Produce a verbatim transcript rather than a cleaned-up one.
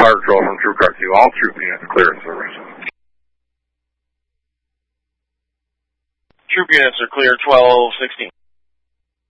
fire control from Troop Car two. All troop units clear of service. Troop units are clear, twelve sixteen.